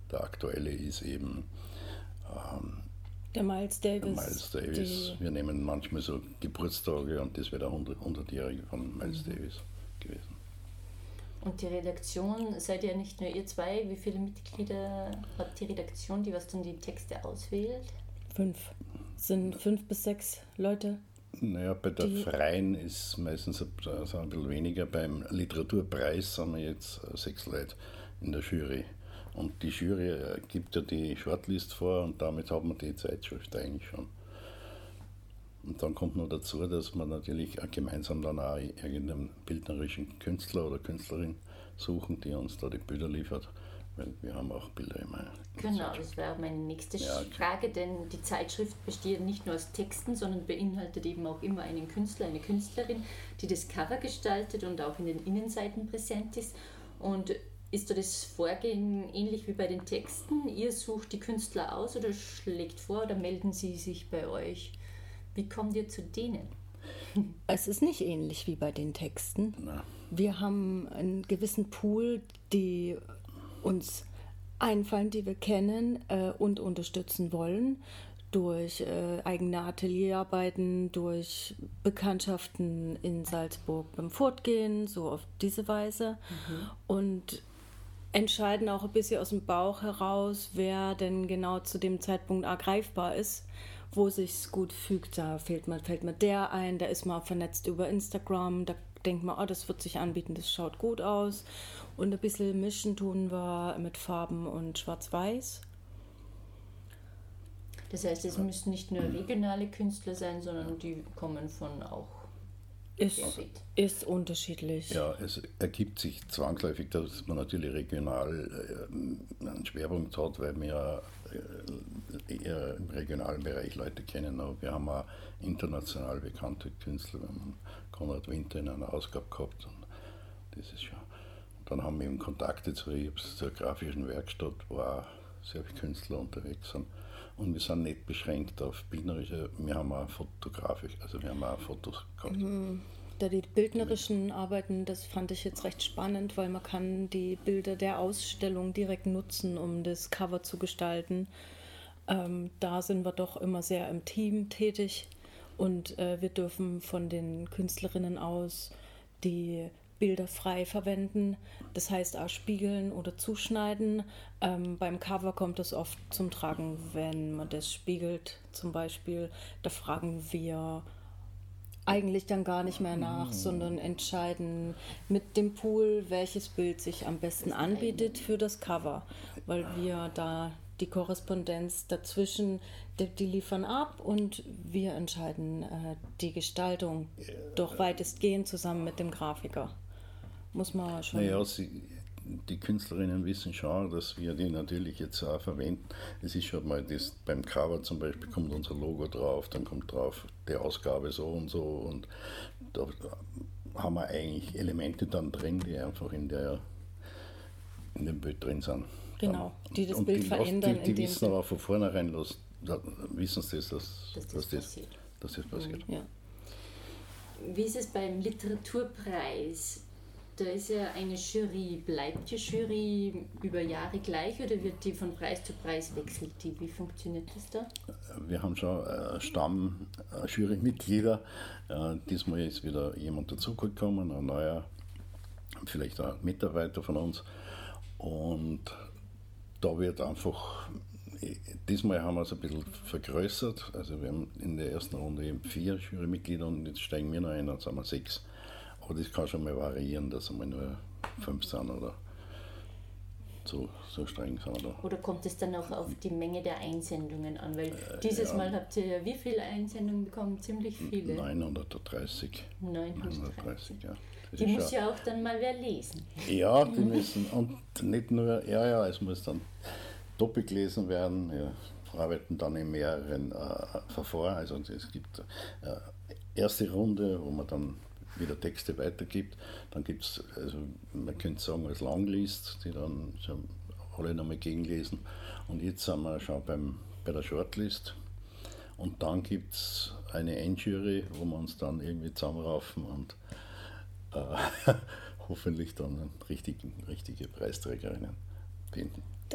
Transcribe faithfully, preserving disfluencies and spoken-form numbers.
der aktuelle ist eben ähm, Der Miles Davis. Miles Davis. Wir nehmen manchmal so Geburtstage und das wäre der hundertjährige von Miles mhm. Davis gewesen. Und die Redaktion, seid ihr nicht nur ihr zwei? Wie viele Mitglieder hat die Redaktion, die was dann die Texte auswählt? Fünf. Es sind fünf bis sechs Leute. Naja, bei der Freien ist meistens ein bisschen weniger. Beim Literaturpreis sind wir jetzt sechs Leute in der Jury. Und die Jury gibt ja die Shortlist vor und damit hat man die Zeitschrift eigentlich schon. Und dann kommt noch dazu, dass man natürlich auch gemeinsam dann auch irgendeinen bildnerischen Künstler oder Künstlerin suchen, die uns da die Bilder liefert, weil wir haben auch Bilder immer. Genau, das wäre meine nächste ja, Frage, denn die Zeitschrift besteht nicht nur aus Texten, sondern beinhaltet eben auch immer einen Künstler, eine Künstlerin, die das Cover gestaltet und auch in den Innenseiten präsent ist. Und ist da das Vorgehen ähnlich wie bei den Texten? Ihr sucht die Künstler aus oder schlägt vor oder melden sie sich bei euch? Wie kommt ihr zu denen? Es ist nicht ähnlich wie bei den Texten. Na. Wir haben einen gewissen Pool, die uns einfallen, die wir kennen äh, und unterstützen wollen. Durch äh, eigene Atelierarbeiten, durch Bekanntschaften in Salzburg beim Fortgehen, so auf diese Weise. Mhm. Und entscheiden auch ein bisschen aus dem Bauch heraus, wer denn genau zu dem Zeitpunkt ergreifbar ist, wo sich's gut fügt. Da fällt mir, fällt mir der ein, da ist man vernetzt über Instagram, da denkt man, oh, das wird sich anbieten, das schaut gut aus. Und ein bisschen mischen tun wir mit Farben und Schwarz-Weiß. Das heißt, es müssen nicht nur regionale Künstler sein, sondern die kommen von auch Ist, ist unterschiedlich. Ja, es ergibt sich zwangsläufig, dass man natürlich regional äh, einen Schwerpunkt hat, weil wir äh, eher im regionalen Bereich Leute kennen. Aber wir haben auch international bekannte Künstler. Wir haben Konrad Winter in einer Ausgabe gehabt. Und das ist schon. Und dann haben wir eben Kontakte zu Riebs, zur grafischen Werkstatt, wo auch sehr viele Künstler unterwegs sind. Und wir sind nicht beschränkt auf bildnerische, wir haben auch fotografisch, also wir haben auch Fotos gehabt. Mhm. Da die bildnerischen Arbeiten, das fand ich jetzt recht spannend, weil man kann die Bilder der Ausstellung direkt nutzen, um das Cover zu gestalten. Ähm, da sind wir doch immer sehr im Team tätig und äh, wir dürfen von den Künstlerinnen aus die Bilder frei verwenden, das heißt auch spiegeln oder zuschneiden. Ähm, beim Cover kommt es oft zum Tragen, wenn man das spiegelt zum Beispiel. Da fragen wir eigentlich dann gar nicht mehr nach, sondern entscheiden mit dem Pool, welches Bild sich am besten anbietet für das Cover, weil wir da die Korrespondenz dazwischen, die, die liefern ab und wir entscheiden äh, die Gestaltung doch weitestgehend zusammen mit dem Grafiker. Muss man schon. Naja, sie, die Künstlerinnen wissen schon, dass wir die natürlich jetzt auch verwenden. Es ist schon mal das, beim Cover zum Beispiel kommt unser Logo drauf, dann kommt drauf die Ausgabe so und so und da haben wir eigentlich Elemente dann drin, die einfach in, der, in dem Bild drin sind. Genau, die das und Bild die, verändern. Die, die wissen aber von vornherein, dass, wissen sie das, dass, dass, das dass, das, passiert. dass das passiert. Ja. Wie ist es beim Literaturpreis? Da ist ja eine Jury. Bleibt die Jury über Jahre gleich oder wird die von Preis zu Preis wechselt die? Wie funktioniert das da? Wir haben schon äh, Stamm-Jury-Mitglieder. Äh, diesmal ist wieder jemand dazugekommen, ein neuer, vielleicht ein Mitarbeiter von uns. Und da wird einfach, diesmal haben wir es ein bisschen vergrößert. Also wir haben in der ersten Runde eben vier Jurymitglieder und jetzt steigen wir noch ein, dann sind wir sechs. Aber das kann schon mal variieren, dass einmal nur fünf sind oder so, so streng sind. Oder, oder kommt es dann auch auf die Menge der Einsendungen an? Weil äh, dieses ja, Mal habt ihr ja wie viele Einsendungen bekommen? Ziemlich viele. neunhundertdreißig. neunhundertdreißig, ja. Das die muss ja auch dann mal wer lesen. Ja, die müssen, und nicht nur, ja, ja, es muss dann doppelt gelesen werden. Wir arbeiten dann in mehreren äh, Verfahren. Also es gibt äh, erste Runde, wo man dann wieder Texte weitergibt. Dann gibt es, also man könnte sagen, als Longlist, die dann schon alle nochmal gegenlesen. Und jetzt sind wir schon beim, bei der Shortlist. Und dann gibt es eine Endjury, wo wir uns dann irgendwie zusammenraufen und äh, hoffentlich dann richtigen, richtige Preisträgerinnen finden.